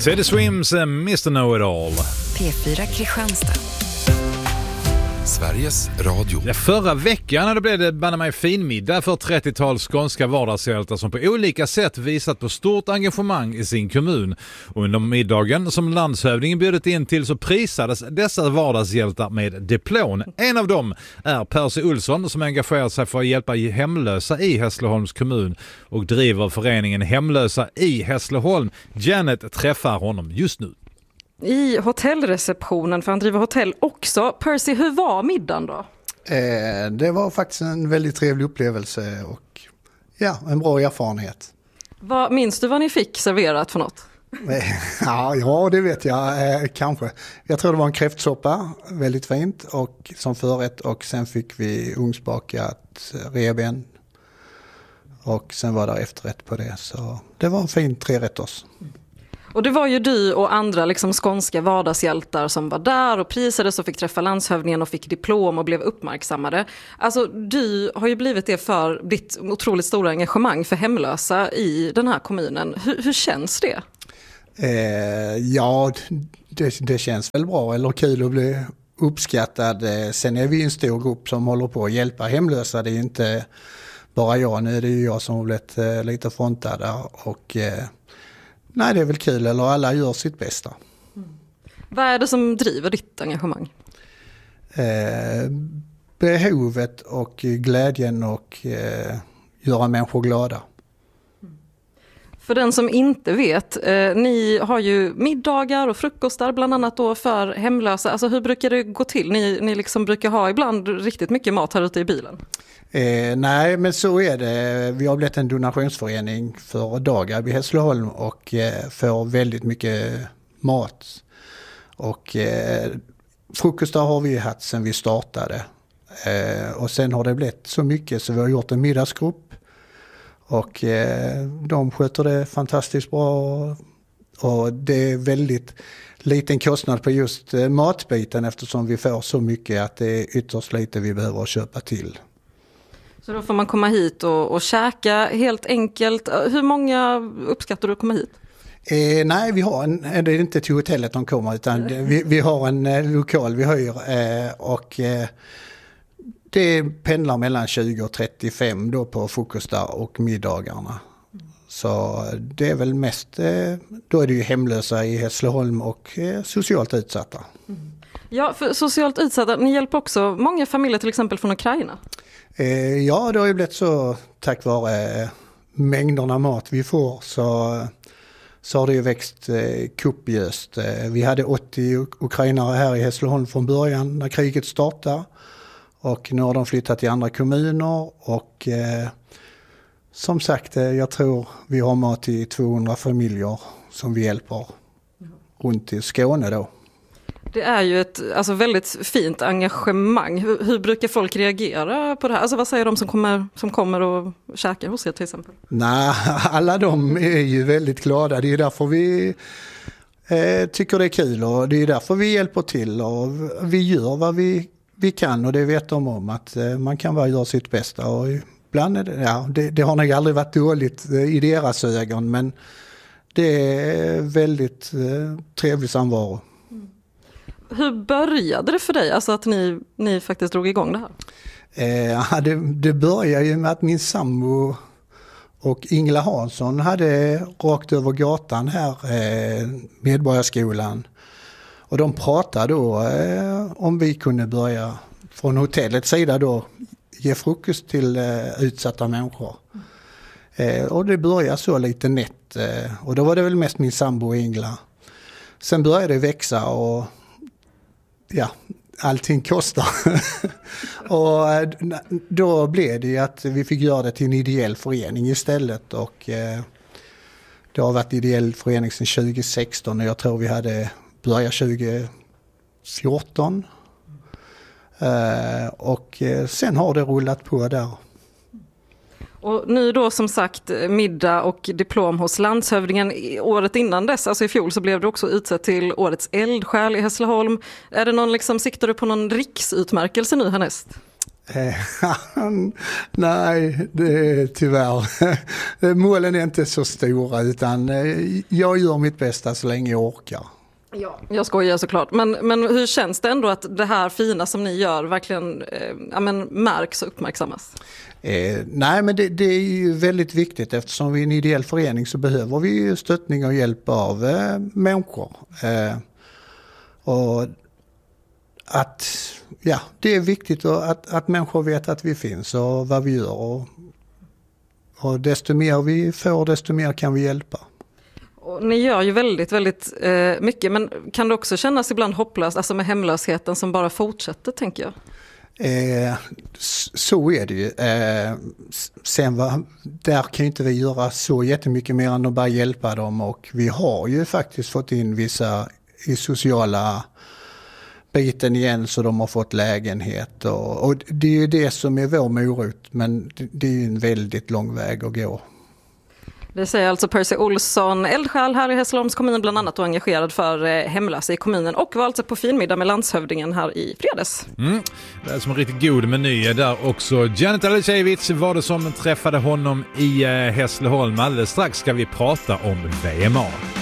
Teddy Swims Mr. Know-It-All. P4 Kristianstad. Sveriges Radio. Ja, förra veckan blev det banne mig finmiddag för 30-tals skånska vardagshjältar som på olika sätt visat på stort engagemang i sin kommun. Och under middagen som landshövdingen bjudit in till så prisades dessa vardagshjältar med diplom. En av dem är Percy Olsson som engagerat sig för att hjälpa hemlösa i Hässleholms kommun och driver föreningen Hemlösa i Hässleholm. Janet träffar honom just nu. I hotellreceptionen, för han driver hotell också. Percy, hur var middagen då? Det var faktiskt en väldigt trevlig upplevelse och en bra erfarenhet. Minns du vad ni fick serverat för något? Ja, det vet jag kanske. Jag tror det var en kräftsoppa, väldigt fint, och som förrätt, och sen fick vi ugnsbakat revben och sen var det efterrätt på det. Så det var en fin trerätters. Och det var ju du och andra liksom skånska vardagshjältar som var där och prisades och fick träffa landshövdingen och fick diplom och blev uppmärksammade. Alltså du har ju blivit det för ditt otroligt stora engagemang för hemlösa i den här kommunen. Hur känns det? Det känns väl bra eller kul att bli uppskattad. Sen är vi en stor grupp som håller på att hjälpa hemlösa. Det är inte bara jag, nu är det ju jag som har blivit lite frontad där och nej, det är väl kul, eller alla gör sitt bästa. Vad är det som driver ditt engagemang? Behovet och glädjen och göra människor glada. För den som inte vet, ni har ju middagar och frukostar bland annat då för hemlösa. Alltså hur brukar det gå till? Ni liksom brukar ha ibland riktigt mycket mat här ute i bilen. Nej, men så är det. Vi har blivit en donationsförening för dagar i Hässleholm och får väldigt mycket mat. Och frukostar har vi haft sedan vi startade. Och sen har det blivit så mycket så vi har gjort en middagsgrupp. Och de sköter det fantastiskt bra och det är väldigt liten kostnad på just matbiten eftersom vi får så mycket att det är ytterst lite vi behöver köpa till. Så då får man komma hit och käka helt enkelt. Hur många uppskattar du att komma hit? Nej, vi har det är inte till hotellet de kommer utan vi har en lokal vi hyr och det pendlar mellan 20 och 35 då på frukostar och middagarna. Så det är väl mest, då är det ju hemlösa i Hässleholm och socialt utsatta. Ja, för socialt utsatta, ni hjälper också många familjer till exempel från Ukraina. Ja, det har ju blivit så tack vare mängderna mat vi får så har det ju växt kopiöst. Vi hade 80 ukrainare här i Hässleholm från början när kriget startade. Och nu har de flyttat till andra kommuner och som sagt, jag tror vi har mat till 200 familjer som vi hjälper runt i Skåne då. Det är ju ett väldigt fint engagemang. Hur brukar folk reagera på det här? Alltså vad säger de som kommer och käkar hos er till exempel? Nej, alla de är ju väldigt glada. Det är därför vi tycker det är kul och det är därför vi hjälper till och vi gör vad vi kan och det vet de om att man kan bara göra sitt bästa och ibland är det har nog aldrig varit dåligt i deras ögon men det är väldigt trevlig samvaro. Hur började det för dig alltså att ni faktiskt drog igång det här? Det började ju med att min sambo och Ingela Hansson hade rakt över gatan här Medborgarskolan. Och de pratade då om vi kunde börja från hotellets sida då ge frukost till utsatta människor. Och det började så lite nätt och då var det väl mest min sambo och Ingela. Sen började det växa och allting kostar. Och då blev det att vi fick göra det till en ideell förening istället och det har varit ideell förening sedan 2016 och jag tror vi hade börjat 2014 och sen har det rullat på där. Och nu då som sagt middag och diplom hos landshövdingen. Året innan dess, alltså i fjol, så blev du också utsett till årets eldsjäl i Hässleholm. Är det någon siktar du på någon riksutmärkelse nu härnäst? Nej, det tyvärr. Målen är inte så stora, utan jag gör mitt bästa så länge jag orkar. Ja, jag skojar såklart. Men hur känns det ändå att det här fina som ni gör verkligen märks och uppmärksammas? Nej, men det är ju väldigt viktigt, eftersom vi är en ideell förening så behöver vi ju stöttning och hjälp av människor. Och det är viktigt att människor vet att vi finns och vad vi gör. Och desto mer vi får, desto mer kan vi hjälpa. Och ni gör ju väldigt, väldigt mycket, men kan det också kännas ibland hopplöst, alltså med hemlösheten som bara fortsätter, tänker jag? Så är det ju. Sen där kan ju inte vi göra så jättemycket mer än att bara hjälpa dem, och vi har ju faktiskt fått in vissa i sociala biten igen, så de har fått lägenhet och det är ju det som är vår morot, men det är ju en väldigt lång väg att gå. Det säger alltså Percy Olsson, eldsjäl här i Hässleholms kommun bland annat, och engagerad för hemlösa i kommunen, och var alltså på finmiddag med landshövdingen här i fredags. Det är som en riktigt god meny där också. Janet Alicevic var det som träffade honom i Hässleholm. Alldeles strax ska vi prata om VMA.